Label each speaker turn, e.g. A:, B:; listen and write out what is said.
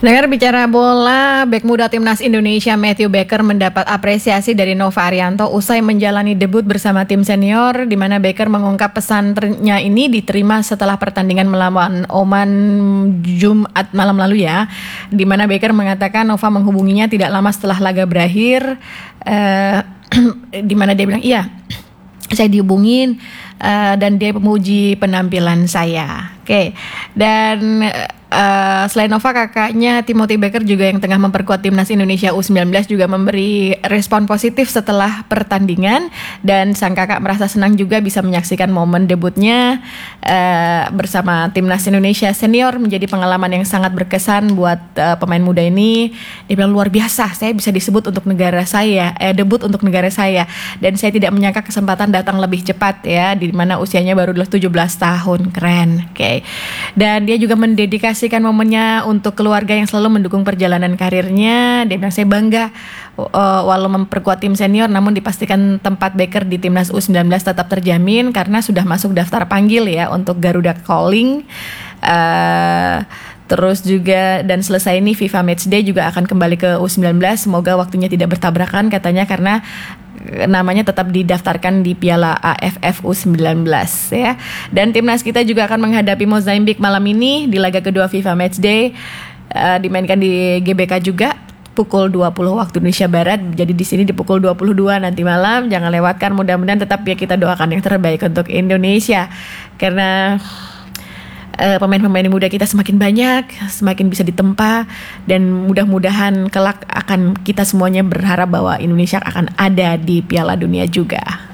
A: Dengar bicara bola, bek muda timnas Indonesia Matthew Baker mendapat apresiasi dari Nova Arianto usai menjalani debut bersama tim senior, di mana Baker mengungkap pesannya ini diterima setelah pertandingan melawan Oman Jumat malam lalu ya, di mana Baker mengatakan Nova menghubunginya tidak lama setelah laga berakhir, di mana dia bilang iya, saya dihubungin dan dia memuji penampilan saya. Oke. Dan selain Nova, kakaknya Timothy Baker juga yang tengah memperkuat timnas Indonesia U19 juga memberi respon positif setelah pertandingan, dan sang kakak merasa senang juga bisa menyaksikan momen debutnya bersama timnas Indonesia senior, menjadi pengalaman yang sangat berkesan buat pemain muda ini. Dia bilang luar biasa, saya bisa disebut untuk negara saya, debut untuk negara saya, dan saya tidak menyangka kesempatan datang lebih cepat ya, di mana usianya baru 17 tahun. Keren. Oke. Dan dia juga mendedikasikan momennya untuk keluarga yang selalu mendukung perjalanan karirnya. Dia bilang saya bangga walau memperkuat tim senior, namun dipastikan tempat Baker di timnas U19 tetap terjamin karena sudah masuk daftar panggil ya untuk Garuda Calling. Terus juga dan selesai ini FIFA Matchday juga akan kembali ke U19. Semoga waktunya tidak bertabrakan katanya, karena namanya tetap didaftarkan di Piala AFF U19 ya. Dan timnas kita juga akan menghadapi Mozambik malam ini di laga kedua FIFA Matchday, dimainkan di GBK juga pukul 20 waktu Indonesia Barat. Jadi di sini di pukul 22 nanti malam. Jangan lewatkan, mudah-mudahan tetap ya kita doakan yang terbaik untuk Indonesia, karena pemain-pemain muda kita semakin banyak, semakin bisa ditempa, dan mudah-mudahan kelak akan kita semuanya berharap bahwa Indonesia akan ada di Piala Dunia juga.